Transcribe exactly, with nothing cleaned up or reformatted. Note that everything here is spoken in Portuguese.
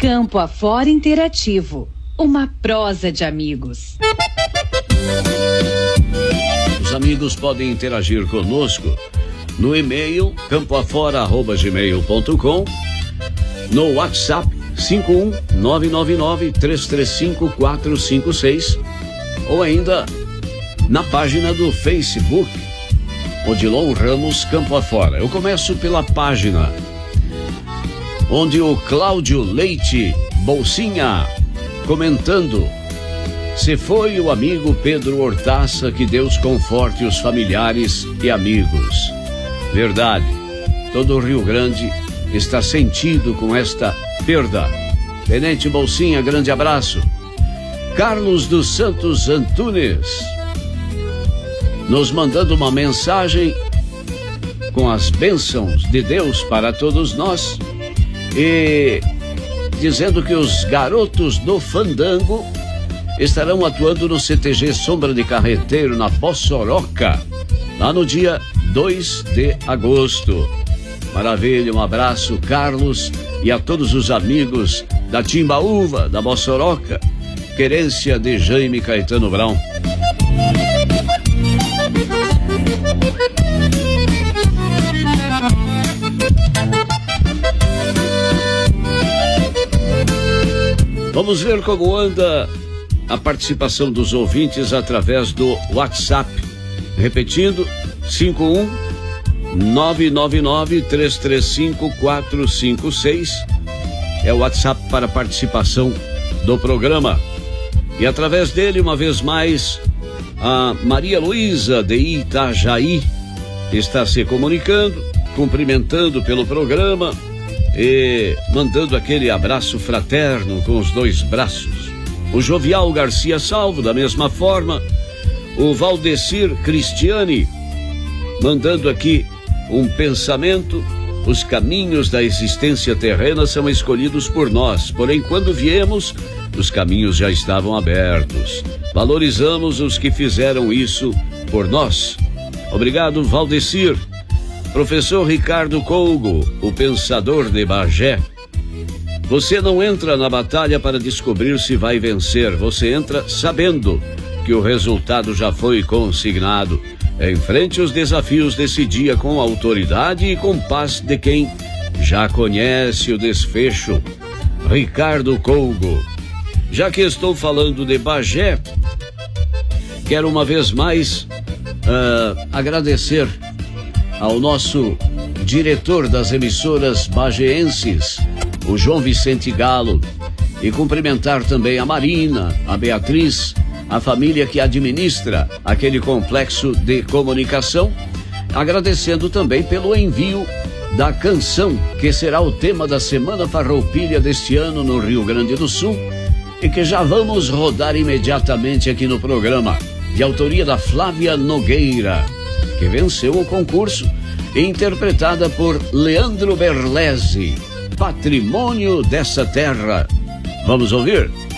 Campo Afora Interativo, uma prosa de amigos. Os amigos podem interagir conosco no e-mail campoafora arroba gmail ponto com, no WhatsApp cinco um nove nove nove três três cinco quatro cinco seis, ou ainda na página do Facebook Odilon Ramos Campo Afora. Eu começo pela página onde o Cláudio Leite Bolsinha comentando: se foi o amigo Pedro Hortaça, que Deus conforte os familiares e amigos. Verdade, todo o Rio Grande está sentido com esta perda. Tenente Bolsinha, grande abraço. Carlos dos Santos Antunes nos mandando uma mensagem com as bênçãos de Deus para todos nós e dizendo que os garotos do Fandango estarão atuando no C T G Sombra de Carreteiro, na Bossoroca, lá no dia dois de agosto. Maravilha, um abraço, Carlos, e a todos os amigos da Timbaúva, da Bossoroca, querência de Jaime Caetano Brown. Vamos ver como anda a participação dos ouvintes através do WhatsApp. Repetindo, cinco um nove nove nove três três cinco quatro cinco seis é o WhatsApp para participação do programa. E através dele, uma vez mais, a Maria Luísa de Itajaí está se comunicando, cumprimentando pelo programa e mandando aquele abraço fraterno com os dois braços. O Jovial Garcia Salvo, da mesma forma. O Valdecir Cristiane mandando aqui um pensamento: os caminhos da existência terrena são escolhidos por nós, porém quando viemos, os caminhos já estavam abertos. Valorizamos os que fizeram isso por nós. Obrigado, Valdecir. Professor Ricardo Colgo, o pensador de Bagé: você não entra na batalha para descobrir se vai vencer, você entra sabendo que o resultado já foi consignado. Enfrente os desafios desse dia com autoridade e com paz de quem já conhece o desfecho. Ricardo Colgo. Já que estou falando de Bagé, quero uma vez mais uh, agradecer ao nosso diretor das emissoras bageenses, o João Vicente Galo, e cumprimentar também a Marina, a Beatriz, a família que administra aquele complexo de comunicação, agradecendo também pelo envio da canção que será o tema da Semana Farroupilha deste ano no Rio Grande do Sul e que já vamos rodar imediatamente aqui no programa, de autoria da Flávia Nogueira, que venceu o concurso, interpretada por Leandro Berlese, Patrimônio dessa Terra. Vamos ouvir?